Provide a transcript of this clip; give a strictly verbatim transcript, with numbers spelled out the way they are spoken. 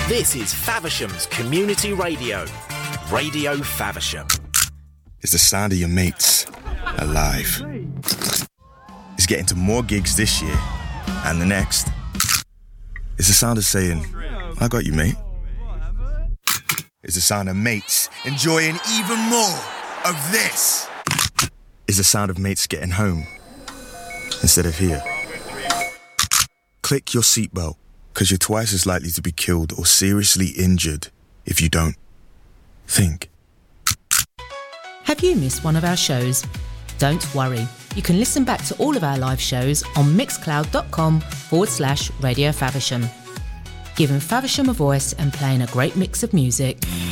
This is Faversham's Community Radio. Radio Faversham. It's the sound of your mates alive. It's getting to more gigs this year and the next. It's the sound of saying, I got you, mate. It's the sound of mates enjoying even more of this. It's the sound of mates getting home instead of here. Click your seatbelt, because you're twice as likely to be killed or seriously injured if you don't. Think. Have you missed one of our shows? Don't worry. You can listen back to all of our live shows on mixcloud.com forward slash Radio Faversham. Giving Faversham a voice and playing a great mix of music.